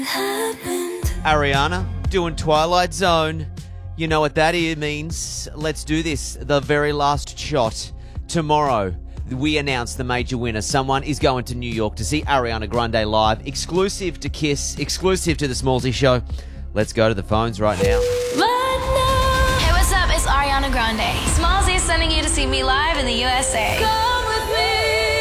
Ariana doing Twilight Zone. You know what that means. Let's do this. The very last shot. Tomorrow, we announce the major winner. Someone is going to New York to see Ariana Grande live. Exclusive to Kiss. Exclusive to the Smallsy Show. Let's go to the phones right now. Hey, what's up? It's Ariana Grande. Smallsy is sending you to see me live in the USA. Come with me.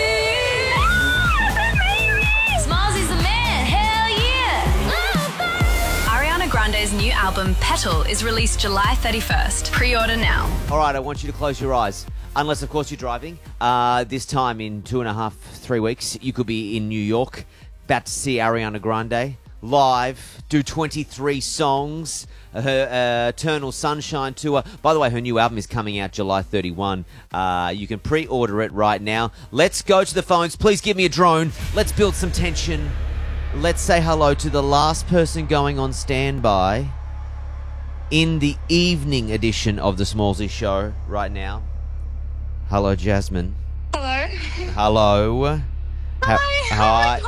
Smallsy's the man. Hell yeah. Ariana Grande's new album, Petal, is released July 31st. Pre-order now. All right, I want you to close your eyes. Unless, of course, you're driving. This time in 2.5, 3 weeks, you could be in New York, about to see Ariana Grande live, do 23 songs, her Eternal Sunshine tour. By the way, her new album is coming out July 31. You can pre-order it right now. Let's go to the phones. Please give me a drone. Let's build some tension. Let's say hello to the last person going on standby in the evening edition of the Smallsy Show right now. Hello, Jasmine. Hello. Hello. Hi.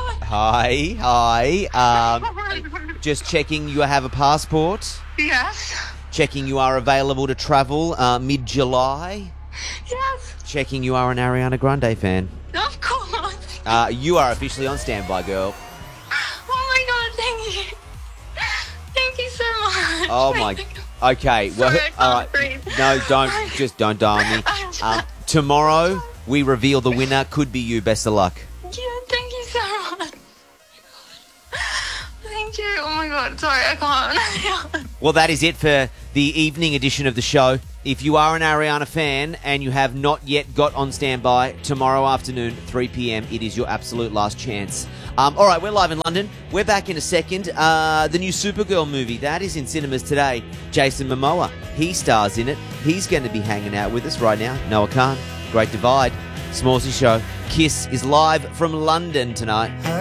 Just checking you have a passport. Yes. Checking you are available to travel mid-July. Yes. Checking you are an Ariana Grande fan. Of course. You are officially on standby, girl. Oh my God! Thank you. Thank you so much. Oh my. Okay. Well, Sorry, I can't all right. breathe. No, don't die on me. Tomorrow we reveal the winner. Could be you. Best of luck. Yeah, thank you so much. Thank you. Oh my God. Sorry, I can't. Well, that is it for the evening edition of the show. If you are an Ariana fan and you have not yet got on standby, tomorrow afternoon, 3 p.m, it is your absolute last chance. All right, we're live in London. We're back in a second. The new Supergirl movie, that is in cinemas today. Jason Momoa, he stars in it. He's going to be hanging out with us right now. Noah Khan, Great Divide, Smallsy Show. Kiss is live from London tonight.